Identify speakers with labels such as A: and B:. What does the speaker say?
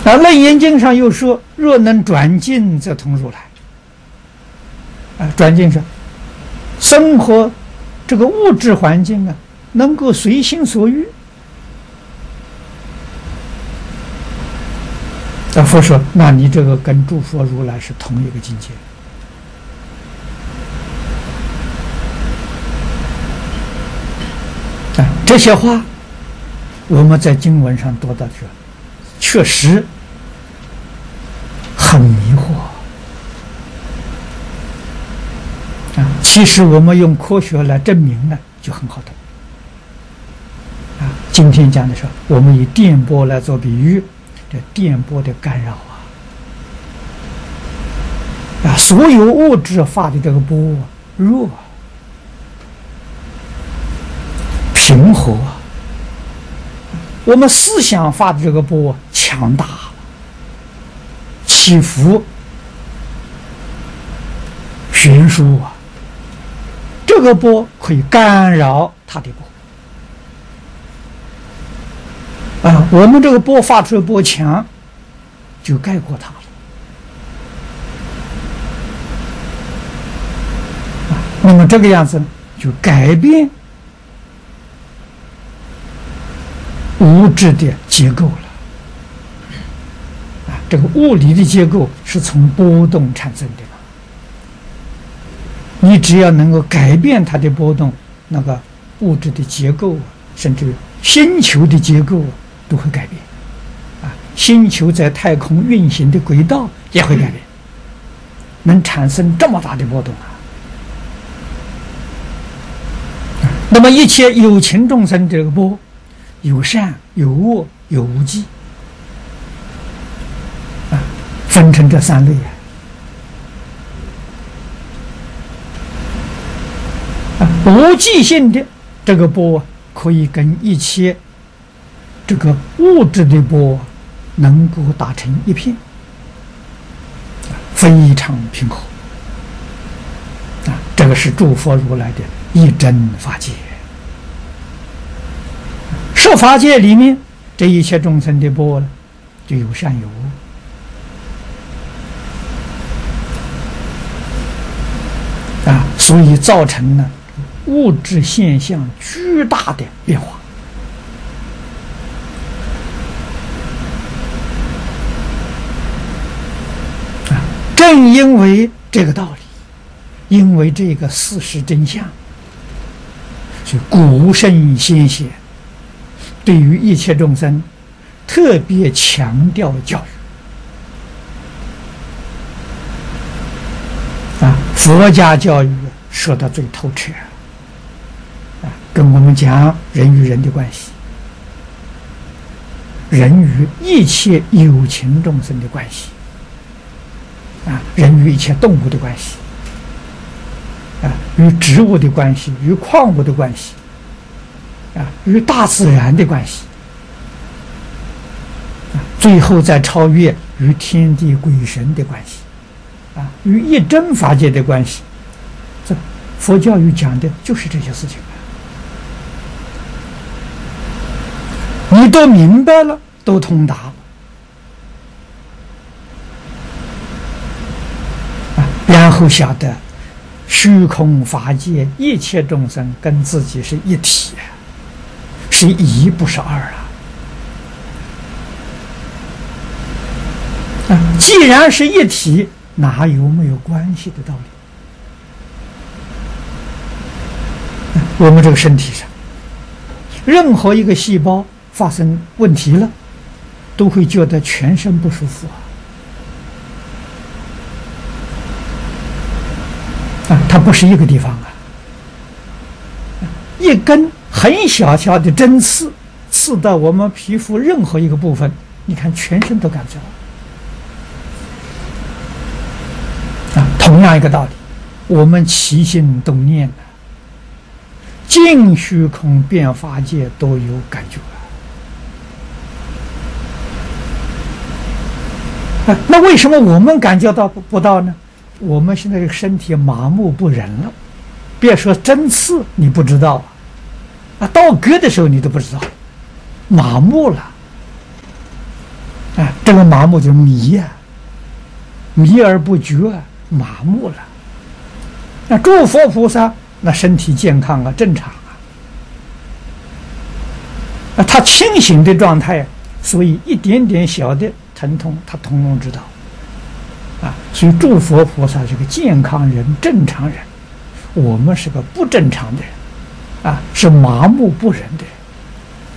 A: 那《楞严经》上又说：“若能转境，则通如来。”转境是生活这个物质环境啊，能够随心所欲。佛说：“那你这个跟诸佛如来是同一个境界。”这些话我们在经文上读到，确实很迷惑其实我们用科学来证明呢，就很好懂今天讲的时候，我们以电波来做比喻，这电波的干扰所有物质发的这个波弱平和我们思想发的这个波强大起伏悬殊这个波可以干扰它的波我们这个波发出的波强就盖过它了那么这个样子就改变物质的结构了这个物理的结构是从波动产生的你只要能够改变它的波动，那个物质的结构甚至星球的结构都会改变星球在太空运行的轨道也会改变能产生这么大的波动那么一切有情众生这个波有善有恶有无记分成这三类无记性的这个波可以跟一切这个物质的波能够打成一片非常平和这个是诸佛如来的一真法界十法界里面这一切众生的波呢就有善有恶所以造成了物质现象巨大的变化正因为这个道理因为这个事实真相所以古圣先贤对于一切众生特别强调教育佛家教育说得最透彻跟我们讲人与人的关系人与一切有情众生的关系人与一切动物的关系与植物的关系与矿物的关系与大自然的关系最后再超越与天地鬼神的关系与一真法界的关系这佛教育讲的就是这些事情你都明白了都通达了然后晓得虚空法界一切众生跟自己是一体是一不是二既然是一体哪有没有关系的道理我们这个身体上任何一个细胞发生问题了都会觉得全身不舒服它不是一个地方一根很小小的针刺刺到我们皮肤任何一个部分你看全身都感觉到同样一个道理我们起心动念尽虚空遍法界都有感觉那为什么我们感觉到不到呢我们现在这个身体麻木不仁了别说针刺你不知道刀割的时候你都不知道麻木了啊，这个麻木就迷呀、迷而不觉啊，麻木了。那诸佛菩萨那身体健康啊，正常啊，他清醒的状态，所以一点点小的疼痛他通通知道啊。所以诸佛菩萨是个健康人、正常人，我们是个不正常的人啊，是麻木不仁的人。